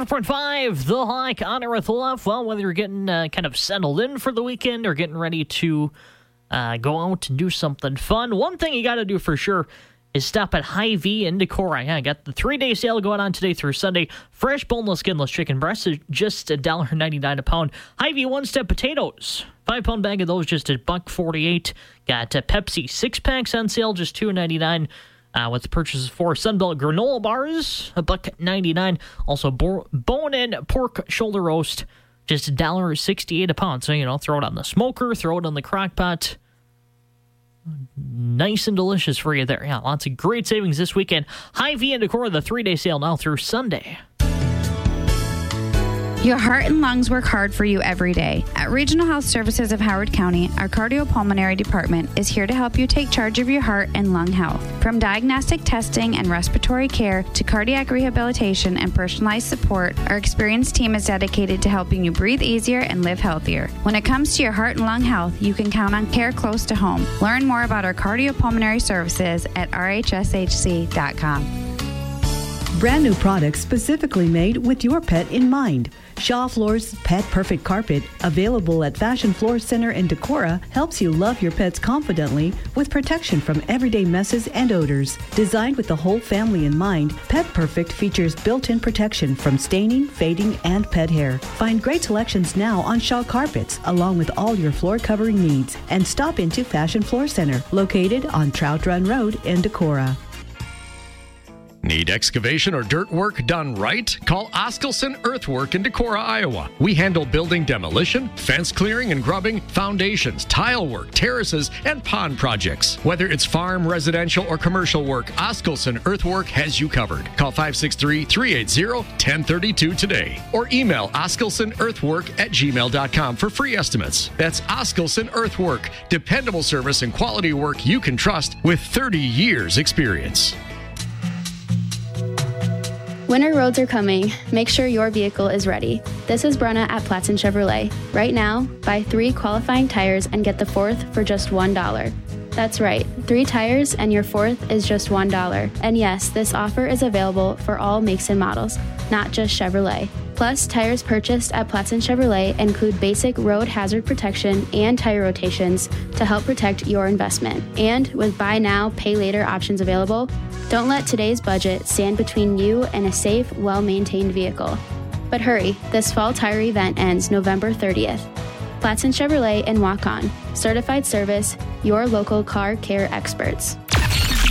105.5, The Hike, Honor with Love. Well, whether you're getting kind of settled in for the weekend or getting ready to go out and do something fun, one thing you got to do for sure is stop at Hy-Vee in Decorah. Yeah, I got the 3-day sale going on today through Sunday. Fresh, boneless, skinless chicken breasts is just $1.99 a pound. Hy-Vee one-step potatoes, 5-pound bag of those, just $1.48. Got Pepsi 6-packs on sale, just $2.99. With the purchases for Sunbelt granola bars, $1.99. Also, bone-in pork shoulder roast, just $1.68 a pound. So, throw it on the smoker, throw it on the crock pot. Nice and delicious for you there. Yeah, lots of great savings this weekend. Hy-Vee and Decorah, the 3-day sale now through Sunday. Your heart and lungs work hard for you every day. At Regional Health Services of Howard County, our cardiopulmonary department is here to help you take charge of your heart and lung health. From diagnostic testing and respiratory care to cardiac rehabilitation and personalized support, our experienced team is dedicated to helping you breathe easier and live healthier. When it comes to your heart and lung health, you can count on care close to home. Learn more about our cardiopulmonary services at rhshc.com. Brand new products specifically made with your pet in mind. Shaw Floors Pet Perfect Carpet, available at Fashion Floor Center in Decorah, helps you love your pets confidently with protection from everyday messes and odors. Designed with the whole family in mind, Pet Perfect features built-in protection from staining, fading, and pet hair. Find great selections now on Shaw carpets, along with all your floor covering needs. And stop into Fashion Floor Center, located on Trout Run Road in Decorah. Need excavation or dirt work done right? Call Oskelson Earthwork in Decorah, Iowa. We handle building demolition, fence clearing and grubbing, foundations, tile work, terraces, and pond projects. Whether it's farm, residential, or commercial work, Oskelson Earthwork has you covered. Call 563-380-1032 today or email oskelsonearthwork@gmail.com for free estimates. That's Oskelson Earthwork, dependable service and quality work you can trust with 30 years experience. Winter roads are coming. Make sure your vehicle is ready. This is Brenna at Platson Chevrolet. Right now, buy 3 qualifying tires and get the 4th for just $1. That's right, 3 tires and your 4th is just $1. And yes, this offer is available for all makes and models, not just Chevrolet. Plus, tires purchased at Platson Chevrolet include basic road hazard protection and tire rotations to help protect your investment. And with buy now, pay later options available, don't let today's budget stand between you and a safe, well-maintained vehicle. But hurry, this fall tire event ends November 30th. Platson Chevrolet in Waukon. Certified service, your local car care experts.